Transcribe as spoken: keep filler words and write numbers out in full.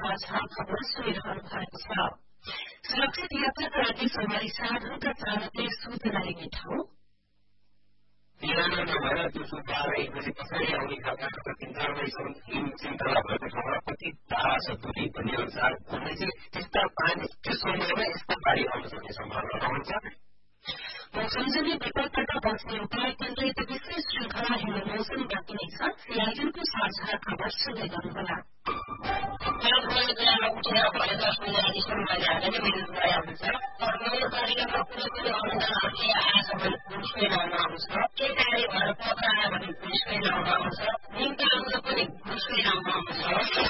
साझा खबर सुनिरहनु भएको छ। सुरक्षित यात्राका लागि सरकारी साधनका चालकले सूचना लिने ठाउँ बिहान नभएर दिउँसो बाह्र एक बजे पछाडि आउने खालका इन्टरभल चिन्तला भएको ठाउँमा कति टाढा छ दूरी भन्ने अनुसार घुम्ने चाहिँ त्यस्ता पानी त्यो समयमा यस्ता बाढी आउन सक्ने सम्भावना रहन्छ। मौसमजन्य विपदबाट बच्ने उपाय केन्द्रित विशेष श्रृंखला हिलो मौसम राखिनेछ। सिआइएनको साझा खबर सुन्दै गर्नुहोला। उठेर भने दस बजेदेखि महिलाहरूले नै मिहिनेत गराएको छ। यो तरिकामा कुनै पनि अनुदानहरूले आएछ भने पुलिसकै नाममा आउँछ। केही कार्य भएर पत्र आयो भने पुलिसकै नाममा आउँछ। ऋण कागज पनि पुलिसकै नाममा आउँछ।